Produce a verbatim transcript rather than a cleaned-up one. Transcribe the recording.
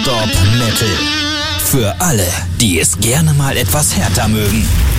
Stop Metal. Für alle, die es gerne mal etwas härter mögen.